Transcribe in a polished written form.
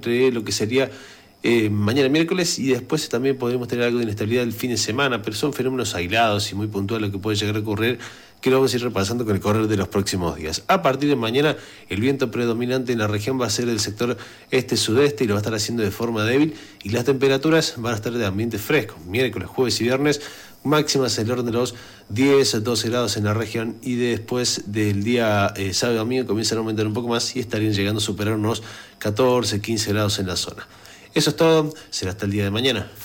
entre lo que sería mañana miércoles, y después también podremos tener algo de inestabilidad el fin de semana, pero son fenómenos aislados y muy puntuales lo que puede llegar a ocurrir, que lo vamos a ir repasando con el correr de los próximos días. A partir de mañana, el viento predominante en la región va a ser del sector este-sudeste y lo va a estar haciendo de forma débil, y las temperaturas van a estar de ambiente fresco. Miércoles, jueves y viernes, máximas en el orden de los 10, 12 grados en la región, y después del día sábado y domingo comienzan a aumentar un poco más y estarían llegando a superar unos 14, 15 grados en la zona. Eso es todo, será hasta el día de mañana.